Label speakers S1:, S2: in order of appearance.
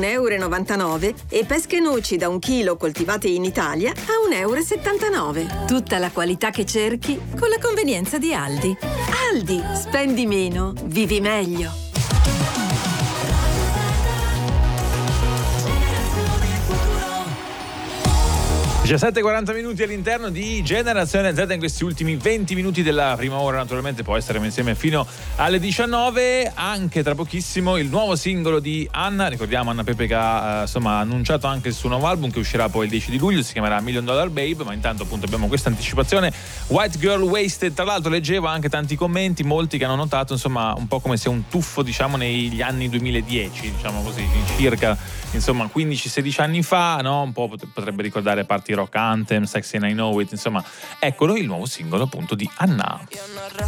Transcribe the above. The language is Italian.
S1: 1,99 € e pesche noci da 1 chilo coltivate in Italia a 1,79 €. Tutta la qualità che cerchi con la convenienza di Aldi. Aldi, spendi meno, vivi meglio.
S2: 17:40 minuti all'interno di Generazione Z in questi ultimi 20 minuti della prima ora. Naturalmente poi staremo insieme fino alle 19. Anche tra pochissimo il nuovo singolo di Anna. Ricordiamo Anna Pepe che ha annunciato anche il suo nuovo album che uscirà poi il 10 di luglio. Si chiamerà $1 Million Babe. Ma intanto appunto abbiamo questa anticipazione White Girl Wasted. Tra l'altro leggevo anche tanti commenti, molti che hanno notato insomma un po' come se un tuffo diciamo negli anni 2010, diciamo così, circa insomma 15-16 anni fa, no? Un po' potrebbe ricordare Party Rock Anthem, Sexy and I Know It, insomma eccolo il nuovo singolo appunto di Anna.